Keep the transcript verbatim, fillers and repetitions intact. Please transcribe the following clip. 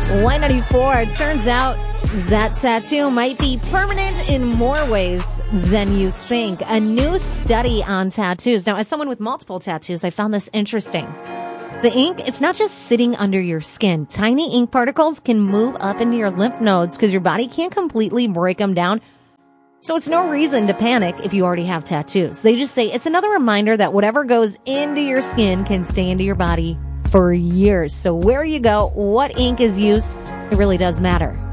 Y ninety-four, it turns out that tattoo might be permanent in more ways than you think. A new study on tattoos. Now, as someone with multiple tattoos, I found this interesting. The ink, it's not just sitting under your skin. Tiny ink particles can move up into your lymph nodes because your body can't completely break them down. So it's no reason to panic if you already have tattoos. They just say it's another reminder that whatever goes into your skin can stay into your body for years. So where you go, what ink is used, it really does matter.